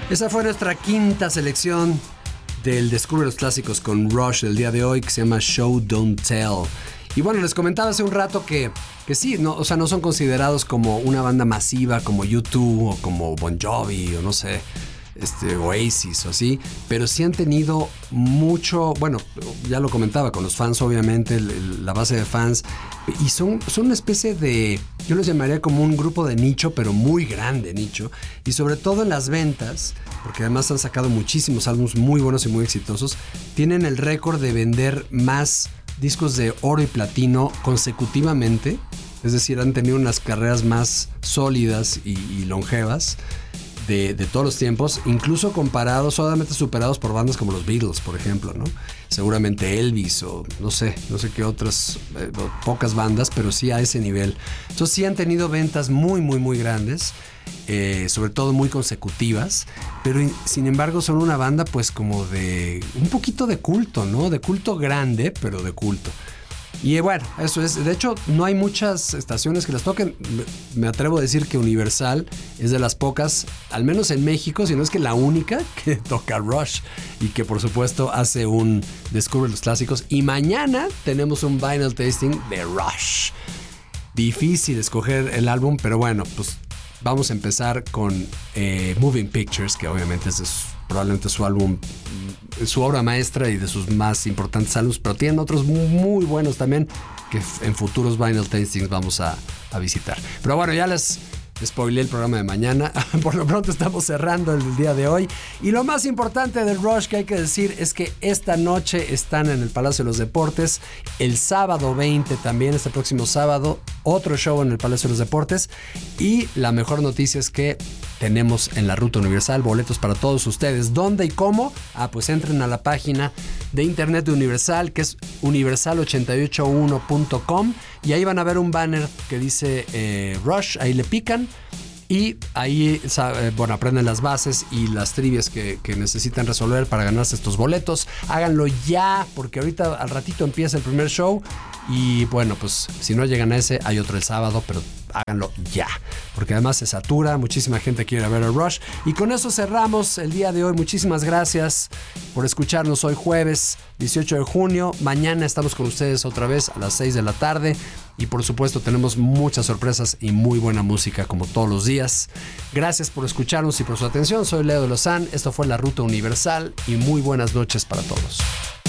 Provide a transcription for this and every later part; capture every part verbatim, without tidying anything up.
Esa fue nuestra quinta selección del Descubre los Clásicos con Rush del día de hoy, que se llama Show Don't Tell. Y bueno, les comentaba hace un rato que, que sí, no, o sea, no son considerados como una banda masiva como U dos o como Bon Jovi o no sé, este, Oasis o así, pero sí han tenido mucho, bueno, ya lo comentaba, con los fans obviamente, el, el, la base de fans, y son, son una especie de, yo los llamaría como un grupo de nicho, pero muy grande nicho, y sobre todo en las ventas, porque además han sacado muchísimos álbumes muy buenos y muy exitosos, tienen el récord de vender más discos de oro y platino consecutivamente, es decir, han tenido unas carreras más sólidas y, y longevas de, de todos los tiempos, incluso comparados, solamente superados por bandas como los Beatles, por ejemplo, ¿no? Seguramente Elvis o no sé, no sé qué otras, eh, pocas bandas, pero sí a ese nivel. Entonces sí han tenido ventas muy, muy, muy grandes, eh, sobre todo muy consecutivas, pero sin embargo son una banda pues como de un poquito de culto, ¿no? De culto grande, pero de culto. Y bueno, eso es. De hecho, no hay muchas estaciones que las toquen. Me atrevo a decir que Universal es de las pocas, al menos en México, si no es que la única que toca Rush y que por supuesto hace un Descubre los Clásicos. Y mañana tenemos un vinyl tasting de Rush. Difícil escoger el álbum, pero bueno, pues vamos a empezar con eh, Moving Pictures, que obviamente es su, probablemente su álbum, su obra maestra y de sus más importantes álbumes, pero tienen otros muy, muy buenos también que en futuros vinyl tastings vamos a, a visitar. Pero bueno, ya les spoilé el programa de mañana. Por lo pronto estamos cerrando el día de hoy. Y lo más importante del Rush que hay que decir es que esta noche están en el Palacio de los Deportes. El sábado veinte también, este próximo sábado, otro show en el Palacio de los Deportes. Y la mejor noticia es que tenemos en la Ruta Universal boletos para todos ustedes. ¿Dónde y cómo? Ah, pues entren a la página de internet de Universal, que es universal ochenta y ocho uno punto com, y ahí van a ver un banner que dice eh, Rush, ahí le pican y ahí bueno, aprenden las bases y las trivias que, que necesitan resolver para ganarse estos boletos. Háganlo ya, porque ahorita al ratito empieza el primer show y bueno, pues si no llegan a ese, hay otro el sábado, pero háganlo ya, porque además se satura, muchísima gente quiere ver a Rush. Y con eso cerramos el día de hoy. Muchísimas gracias por escucharnos hoy jueves dieciocho de junio. Mañana estamos con ustedes otra vez a las seis de la tarde y por supuesto tenemos muchas sorpresas y muy buena música como todos los días. Gracias por escucharnos y por su atención. Soy Leo de Lozán, esto fue La Ruta Universal y muy buenas noches para todos.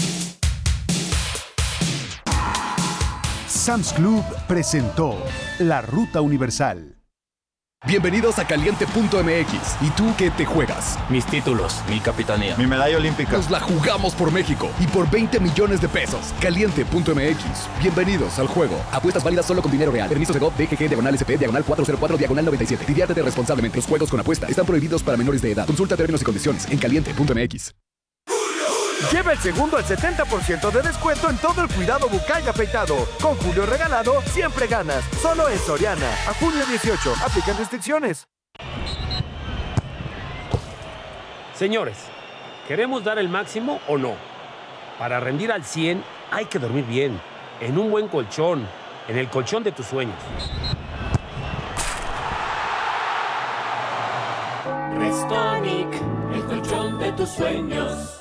Sam's Club presentó La Ruta Universal. Bienvenidos a Caliente punto M X. ¿Y tú qué te juegas? Mis títulos, mi capitanía, mi medalla olímpica. Nos la jugamos por México y por veinte millones de pesos. Caliente punto M X. Bienvenidos al juego. Apuestas válidas solo con dinero real. Permiso Segov D G G diagonal S P diagonal cuatrocientos cuatro diagonal noventa y siete. Diviértete responsablemente. Los juegos con apuesta están prohibidos para menores de edad. Consulta términos y condiciones en Caliente punto M X. Lleva el segundo al setenta por ciento de descuento en todo el cuidado bucal y afeitado. Con Julio Regalado, siempre ganas. Solo en Soriana. A junio dieciocho. Aplican restricciones. Señores, ¿queremos dar el máximo o no? Para rendir al cien hay que dormir bien, en un buen colchón, en el colchón de tus sueños. Restonic, el colchón de tus sueños.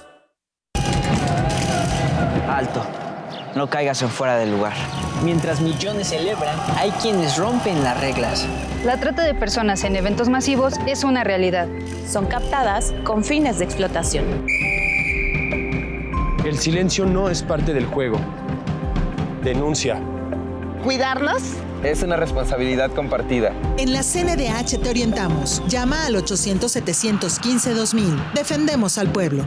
Alto, no caigas en fuera del lugar. Mientras millones celebran, hay quienes rompen las reglas. La trata de personas en eventos masivos es una realidad. Son captadas con fines de explotación. El silencio no es parte del juego. Denuncia. ¿Cuidarnos? Es una responsabilidad compartida. En la C N D H te orientamos. Llama al ochocientos, setecientos quince, dos mil. Defendemos al pueblo.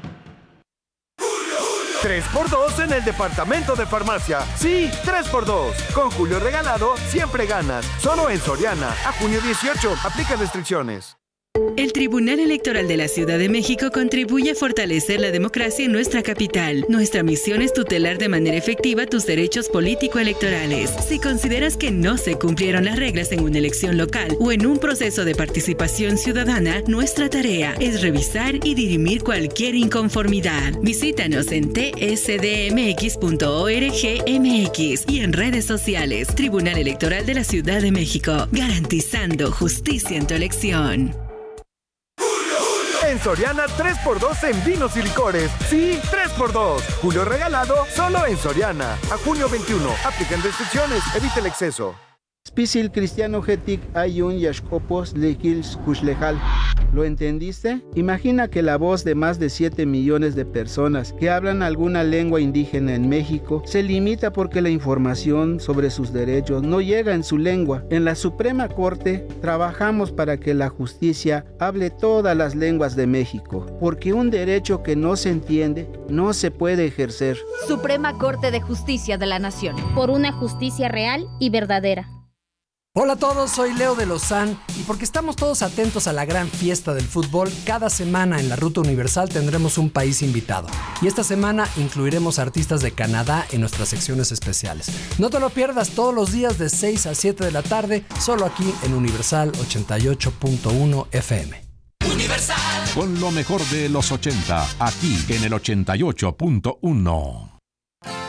tres por dos en el departamento de farmacia. Sí, tres por dos. Con Julio Regalado, siempre ganas. Solo en Soriana. A junio dieciocho. Aplica restricciones. El Tribunal Electoral de la Ciudad de México contribuye a fortalecer la democracia en nuestra capital. Nuestra misión es tutelar de manera efectiva tus derechos político-electorales. Si consideras que no se cumplieron las reglas en una elección local o en un proceso de participación ciudadana, nuestra tarea es revisar y dirimir cualquier inconformidad. Visítanos en t s d m x punto org m x y en redes sociales. Tribunal Electoral de la Ciudad de México, garantizando justicia en tu elección. En Soriana, tres por dos en vinos y licores. Sí, tres por dos. Julio regalado, solo en Soriana. A junio veintiuno. Aplican restricciones. Evita el exceso. Spisil cristiano getic ayun yashkopos lejils kushlejal. ¿Lo entendiste? Imagina que la voz de más de siete millones de personas que hablan alguna lengua indígena en México se limita porque la información sobre sus derechos no llega en su lengua. En la Suprema Corte trabajamos para que la justicia hable todas las lenguas de México, porque un derecho que no se entiende no se puede ejercer. Suprema Corte de Justicia de la Nación. Por una justicia real y verdadera. Hola a todos, soy Leo de Lozán y porque estamos todos atentos a la gran fiesta del fútbol, cada semana en la Ruta Universal tendremos un país invitado. Y esta semana incluiremos artistas de Canadá en nuestras secciones especiales. No te lo pierdas todos los días de seis a siete de la tarde, solo aquí en Universal ochenta y ocho punto uno F M. Universal. Con lo mejor de los ochenta, aquí en el ochenta y ocho punto uno.